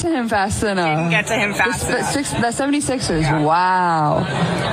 to him fast enough. Didn't get to him fast enough. The 76ers, yeah. Wow.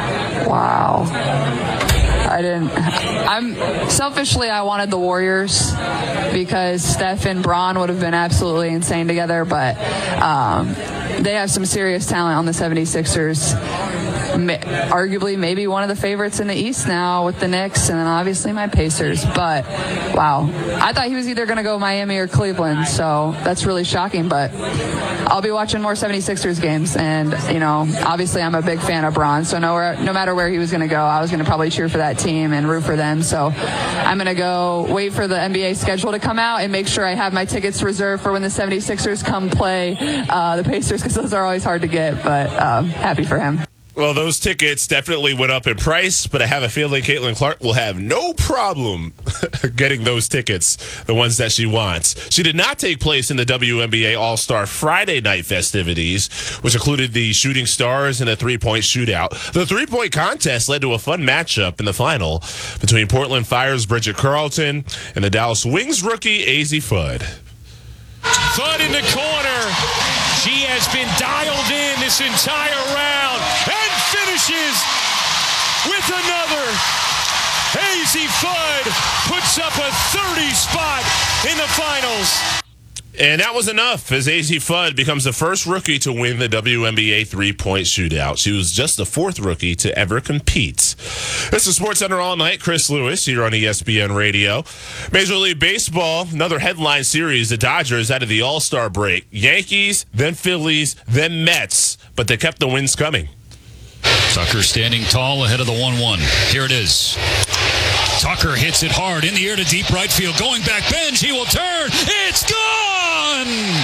I wanted the Warriors because Steph and Bron would have been absolutely insane together, but they have some serious talent on the 76ers. Arguably maybe one of the favorites in the East now with the Knicks, and then obviously my Pacers. But wow, I thought he was either going to go Miami or Cleveland, so that's really shocking. But I'll be watching more 76ers games, and obviously I'm a big fan of Bron, so no matter where he was going to go, I was going to probably cheer for that team and root for them. So I'm going to go wait for the NBA schedule to come out and make sure I have my tickets reserved for when the 76ers come play the Pacers, because those are always hard to get, but happy for him. Well, those tickets definitely went up in price, but I have a feeling Caitlin Clark will have no problem getting those tickets, the ones that she wants. She did not take place in the WNBA All-Star Friday night festivities, which included the Shooting Stars and a three-point shootout. The three-point contest led to a fun matchup in the final between Portland Fire's Bridget Carlton and the Dallas Wings rookie, Azzi Fudd. Fudd in the corner. She has been dialed in this entire round and finishes with another. Azzi Fudd puts up a 30 spot in the finals. And that was enough as Azzi Fudd becomes the first rookie to win the WNBA three-point shootout. She was just the fourth rookie to ever compete. This is SportsCenter All Night. Chris Lewis here on ESPN Radio. Major League Baseball, another headline series. The Dodgers out of the All-Star break. Yankees, then Phillies, then Mets. But they kept the wins coming. Tucker standing tall ahead of the 1-1. Here it is. Tucker hits it hard in the air to deep right field. Going back bench, he will turn. It's gone!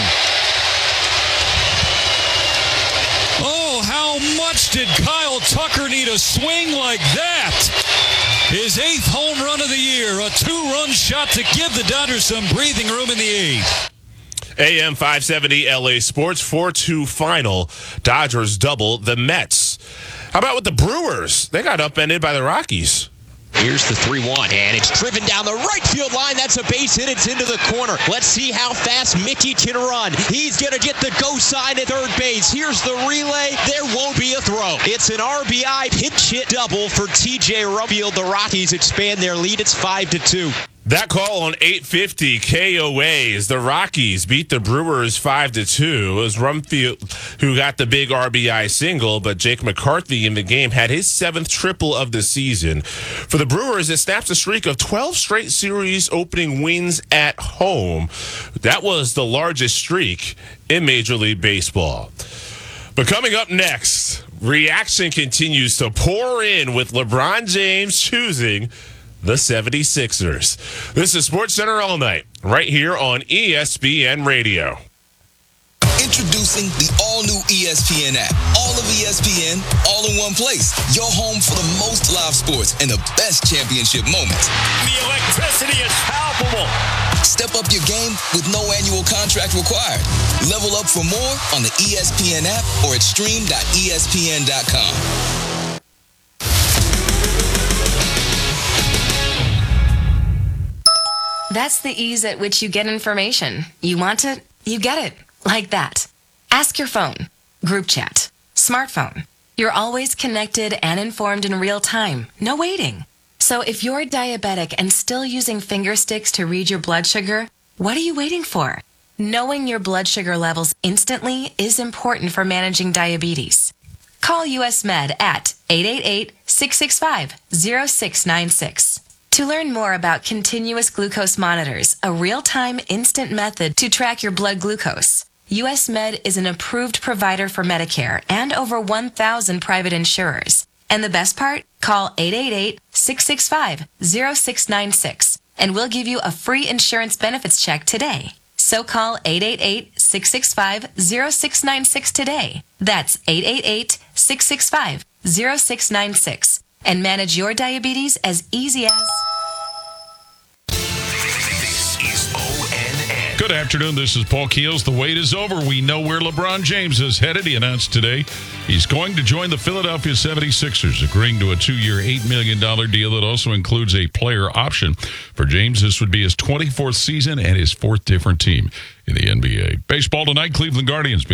Oh, how much did Kyle Tucker need a swing like that? His 8th home run of the year. A 2-run shot to give the Dodgers some breathing room in the 8th. AM 570 LA Sports 4-2 final. Dodgers double the Mets. How about with the Brewers? They got upended by the Rockies. Here's the 3-1, and it's driven down the right field line. That's a base hit. It's into the corner. Let's see how fast Mickey can run. He's going to get the go sign at third base. Here's the relay. There won't be a throw. It's an RBI pinch hit double for TJ Rumfield. The Rockies expand their lead. It's 5-2. That call on 850 KOAs. The Rockies beat the Brewers 5-2. It was Rumfield who got the big RBI single, but Jake McCarthy in the game had his 7th triple of the season. For the Brewers, it snaps a streak of 12 straight series opening wins at home. That was the largest streak in Major League Baseball. But coming up next, reaction continues to pour in with LeBron James choosing the 76ers. This is SportsCenter All Night, right here on ESPN Radio. Introducing the all-new ESPN app. All of ESPN, all in one place. Your home for the most live sports and the best championship moments. The electricity is palpable. Step up your game with no annual contract required. Level up for more on the ESPN app or at stream.espn.com. That's the ease at which you get information. You want it, you get it. Like that. Ask your phone. Group chat. Smartphone. You're always connected and informed in real time. No waiting. So if you're diabetic and still using finger sticks to read your blood sugar, what are you waiting for? Knowing your blood sugar levels instantly is important for managing diabetes. Call US Med at 888-665-0696. To learn more about continuous glucose monitors, a real-time instant method to track your blood glucose, US Med is an approved provider for Medicare and over 1,000 private insurers. And the best part? Call 888-665-0696 and we'll give you a free insurance benefits check today. So call 888-665-0696 today. That's 888-665-0696 and manage your diabetes as easy as... Good afternoon. This is Paul Keels. The wait is over. We know where LeBron James is headed. He announced today he's going to join the Philadelphia 76ers, agreeing to a 2-year, $8 million deal that also includes a player option. For James, this would be his 24th season and his 4th different team in the NBA. Baseball tonight, Cleveland Guardians